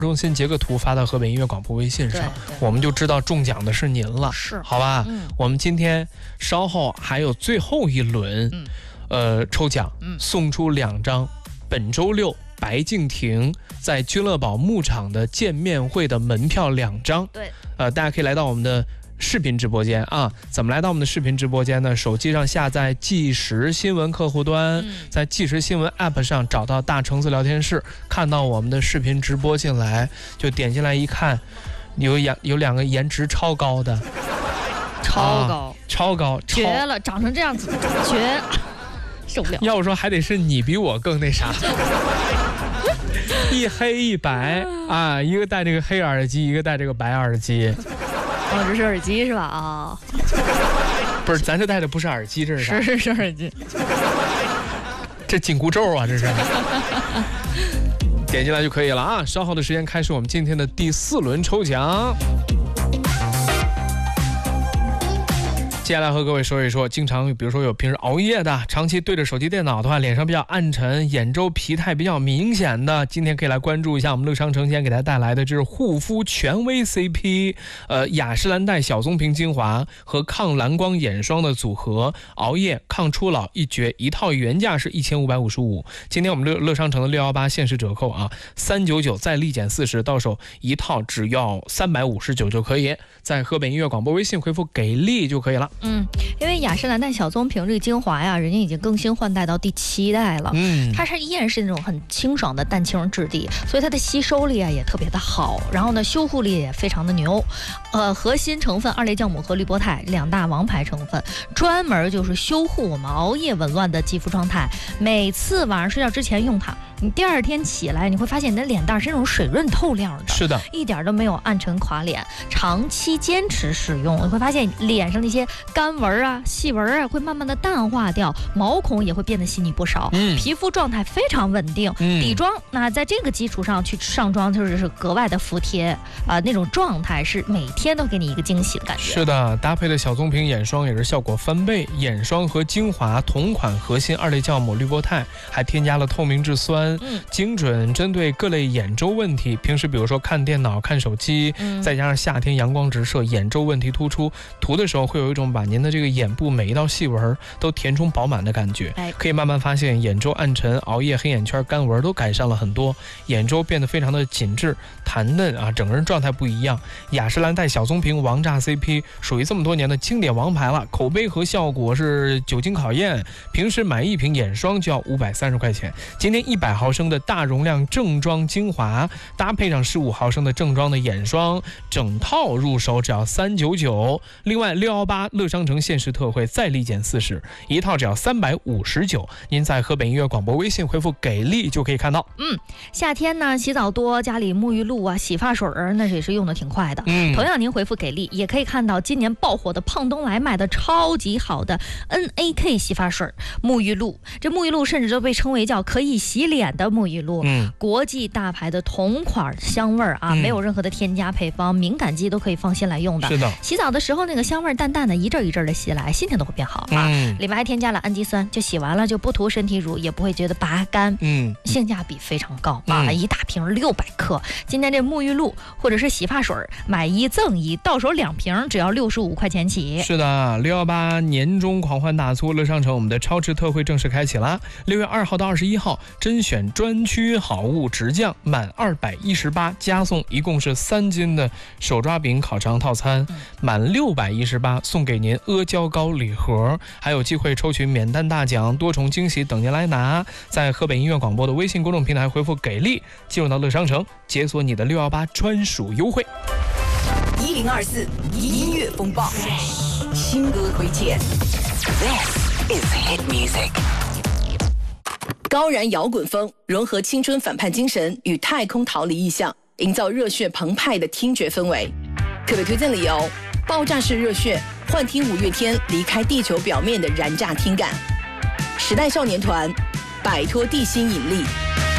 中心截个图发到河北音乐广播微信上，我们就知道中奖的是您了， 是好吧？我们今天稍后还有最后一轮，抽奖，送出2张本周六白敬亭在君乐宝牧场的见面会的门票2张。 对， 大家可以来到我们的视频直播间啊。怎么来到我们的视频直播间呢？手机上下载即时新闻客户端，在即时新闻 App 上找到大橙子聊天室，看到我们的视频直播进来，就点进来一看，有2个颜值超高的，超高， 绝了，长成这样子，绝，受不了。 要我说还得是你比我更那啥。一黑一白啊，一个戴这个黑耳机，一个戴这个白耳机。 这是耳机是吧？啊， 不是，咱这戴的不是耳机，这是啥？ 是耳机。 这紧箍咒啊，这是。点进来就可以了啊！稍后的时间开始我们今天的第4轮抽奖。接下来和各位说一说，经常比如说有平时熬夜的，长期对着手机电脑的话，脸上比较暗沉，眼周疲态比较明显的，今天可以来关注一下我们乐商城今天给大家带来的这是护肤权威 CP， 雅诗兰黛小棕瓶精华和抗蓝光眼霜的组合，熬夜抗初老一绝，一套原价是1555，今天我们乐商城的618限时折扣啊，399再立减40，到手一套只要359就可以，在河北音乐广播微信回复给力就可以了。 因为雅诗兰黛小棕瓶这个精华呀，人家已经更新换代到第7代了，它是依然是那种很清爽的淡青质地，所以它的吸收力啊也特别的好，然后呢修护力也非常的牛，核心成分2类酵母和滤波肽2大王牌成分，专门就是修护我们熬夜紊乱的肌肤状态，每次晚上睡觉之前用它，你第2天起来你会发现你的脸蛋是那种水润透亮的， 是的， 一点都没有暗沉垮脸，长期坚持使用，你会发现脸上那些干纹啊、细纹啊会慢慢的淡化掉，毛孔也会变得细腻不少，皮肤状态非常稳定，底妆那在这个基础上去上妆就是格外的服帖那种状态是每天都给你一个惊喜的感觉。 是的，搭配的小棕瓶眼霜也是效果翻倍，眼霜和精华同款核心2类酵母滤波肽，还添加了透明质酸，精准针对各类眼周问题，平时比如说看电脑、看手机，再加上夏天阳光直射，眼周问题突出，涂的时候会有一种把您的这个眼部每一道细纹都填充饱满的感觉，可以慢慢发现眼周暗沉、熬夜、黑眼圈、干纹都改善了很多，眼周变得非常的紧致弹嫩啊，整个人状态不一样。雅诗兰黛小棕瓶王炸 CP 属于这么多年的经典王牌了，口碑和效果是久经考验，平时买1瓶眼霜就要530块钱，今天100毫升的大容量正装精华搭配上15毫升的正装的眼霜，整套入手只要399，另外618乐商城限时特惠再立减40，一套只要359，您在河北音乐广播微信回复给力就可以看到。 夏天呢洗澡多，家里沐浴露啊、洗发水那也是用的挺快的，同样您回复给力也可以看到今年爆火的胖东来卖的超级好的 NAK 洗发水、沐浴露，这沐浴露甚至都被称为叫可以洗脸的沐浴露，国际大牌的同款香味啊，没有任何的添加配方，敏感肌都可以放心来用的。 是的， 洗澡的时候那个香味淡淡的，一阵一阵的袭来，心情都会变好啊。里面还添加了氨基酸，就洗完了就不涂身体乳，也不会觉得拔干，性价比非常高啊！一大瓶600克，今天这沐浴露或者是洗发水买1赠1，到手2瓶只要65块钱起。 是的，618年终狂欢大促，乐商城我们的超值特惠正式开启了，6月2号到21号甄选专区好物直降，满218加送一共是3斤的手抓饼烤肠套餐，满618送给您阿胶糕礼盒，还有机会抽取免单大奖，多重惊喜等您来拿。在河北音乐广播的微信公众平台回复给力，进入到乐商城解锁你的618专属优惠。 1024音乐风暴新歌推荐。 This is hit music。 高燃摇滚风融合青春反叛精神与太空逃离意象，营造热血澎湃的听觉氛围。特别推荐理由：爆炸式热血，幻听5月天离开地球表面的燃炸听感。时代少年团，摆脱地心引力。